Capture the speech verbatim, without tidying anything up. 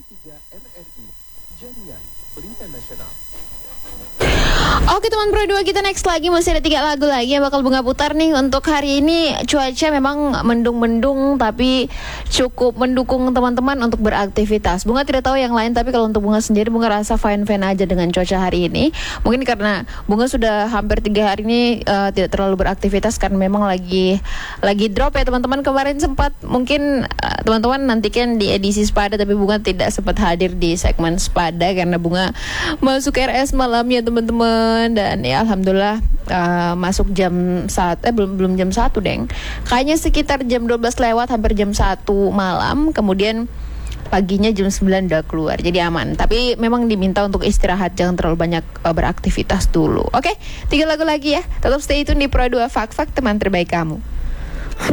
tiga R R I, Jaringan Berita Nasional. Oke teman Pro dua, kita next lagi. Masih ada tiga lagu lagi yang bakal Bunga putar nih. Untuk hari ini cuaca memang mendung-mendung, tapi cukup mendukung teman-teman untuk beraktivitas. Bunga tidak tahu yang lain, tapi kalau untuk Bunga sendiri, Bunga rasa fine-fine aja dengan cuaca hari ini. Mungkin karena Bunga sudah hampir tiga hari ini uh, tidak terlalu beraktivitas, karena memang lagi lagi drop ya teman-teman. Kemarin sempat mungkin uh, teman-teman nantikan di edisi Sepada, tapi Bunga tidak sempat hadir di segmen Sepada karena Bunga masuk R S malam ya teman-teman. Dan ya alhamdulillah uh, masuk jam satu, eh belum belum jam satu deng. Kayaknya sekitar jam dua belas lewat, hampir jam satu malam. Kemudian paginya jam sembilan udah keluar. Jadi aman. Tapi memang diminta untuk istirahat, jangan terlalu banyak uh, beraktivitas dulu. Oke, tiga lagu lagi ya. Tetap stay tune di Pro dua Fak Fak, teman terbaik kamu.